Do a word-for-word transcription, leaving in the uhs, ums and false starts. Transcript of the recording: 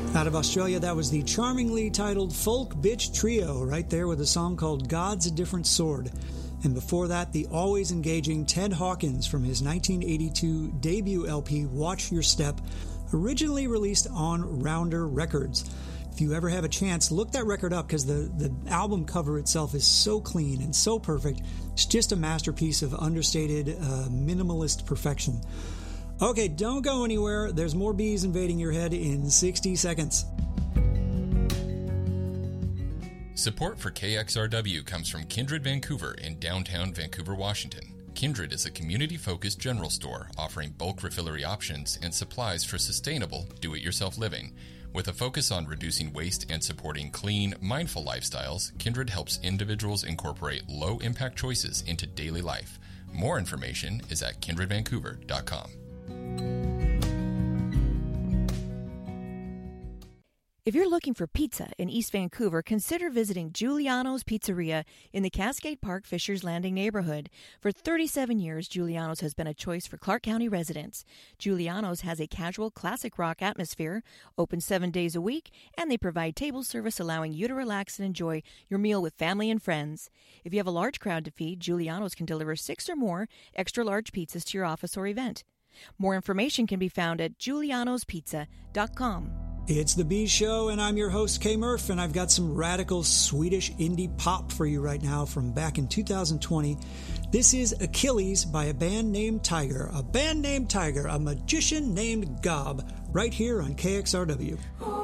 Out of Australia, that was the charmingly titled Folk Bitch Trio, right there with a song called God's a Different Sword. And before that, the always engaging Ted Hawkins from his nineteen eighty-two debut L P, Watch Your Step, originally released on Rounder Records. If you ever have a chance, look that record up because the, the album cover itself is so clean and so perfect. It's just a masterpiece of understated, uh, minimalist perfection. Okay, don't go anywhere. There's more bees invading your head in sixty seconds. Support for K X R W comes from Kindred Vancouver in downtown Vancouver, Washington. Kindred is a community-focused general store offering bulk refillery options and supplies for sustainable, do-it-yourself living. With a focus on reducing waste and supporting clean, mindful lifestyles, Kindred helps individuals incorporate low-impact choices into daily life. More information is at kindred vancouver dot com. If you're looking for pizza in East Vancouver, consider visiting Giuliano's Pizzeria in the Cascade Park Fishers Landing neighborhood. For thirty-seven years, Giuliano's has been a choice for Clark County residents. Giuliano's has a casual classic rock atmosphere, open seven days a week, and they provide table service allowing you to relax and enjoy your meal with family and friends. If you have a large crowd to feed, Giuliano's can deliver six or more extra large pizzas to your office or event. More information can be found at giulianos pizza dot com. It's The Bee Show, and I'm your host, Kay Murph, and I've got some radical Swedish indie pop for you right now from back in two thousand twenty. This is Achilles by a band named Tiger, a band named Tiger, a magician named Gob, right here on K X R W.